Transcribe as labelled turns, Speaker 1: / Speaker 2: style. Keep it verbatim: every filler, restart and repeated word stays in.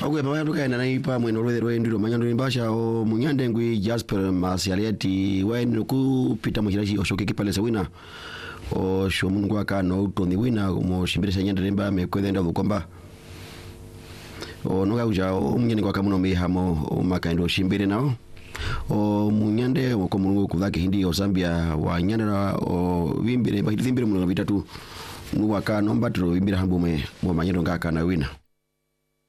Speaker 1: Ogwe mawaya duka ina naipa mweno rwethe rwe ndiro manyando nimbasha o munyande ngui Jasper Masialiati waini kupita muhiraji oshoke kipale se wina o shomungu waka no utondi wina mo shimbire sa nyande nimba mekwethe nda thukomba o noga uja o munyani kwa kamuno mihamo o makaindo shimbire nao o munyande o komungu kuthake hindi o Zambia wa nyandera o vimbire ba vimbire muno bitatu nuwaka nomba tro vimbire hambu me mo manyando ngaka na wina.